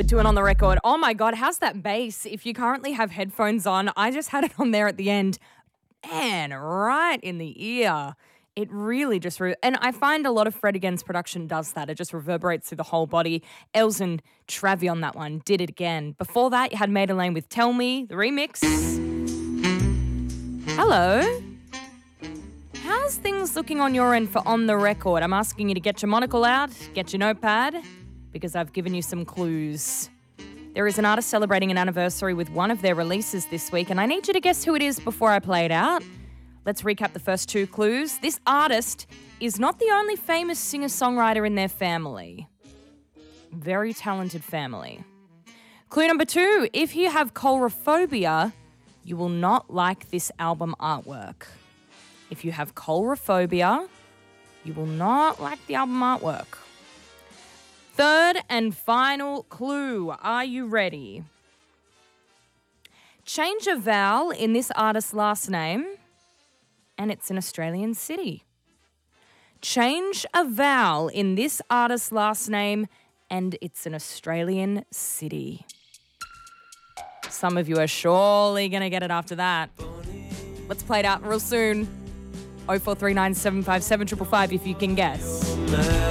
with Doing On The Record. Oh my God, how's that bass? If you currently have headphones on, I just had it on there at the end. Man, right in the ear. It really just... and I find a lot of Fred Again's production does that. It just reverberates through the whole body. Elson Travie on that one did it again. Before that, you had Maiden Lane with Tell Me, the remix. Hello. How's things looking on your end for On The Record? I'm asking you to get your monocle out, get your notepad, because I've given you some clues. There is an artist celebrating an anniversary with one of their releases this week, and I need you to guess who it is before I play it out. Let's recap the first two clues. This artist is not the only famous singer-songwriter in their family. Very talented family. Clue number 2, if you have coulrophobia, you will not like this album artwork. If you have coulrophobia, you will not like the album artwork. Third and final clue. Are you ready? Change a vowel in this artist's last name, and it's an Australian city. Change a vowel in this artist's last name, and it's an Australian city. Some of you are surely going to get it after that. Let's play it out real soon. 0439 757 555 if you can guess.